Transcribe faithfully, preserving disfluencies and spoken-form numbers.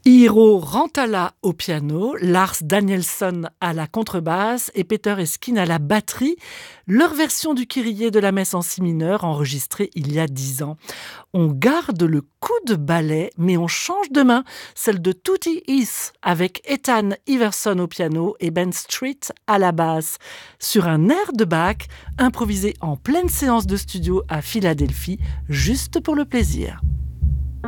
Iiro Rantala au piano, Lars Danielsson à la contrebasse et Peter Eskin à la batterie. Leur version du Kyrie de la messe en si mineur, enregistrée il y a dix ans. On garde le coup de ballet, mais on change de main, celle de Tutti Heath avec Ethan Iverson au piano et Ben Street à la basse, sur un air de Bach, improvisé en pleine séance de studio à Philadelphie, juste pour le plaisir.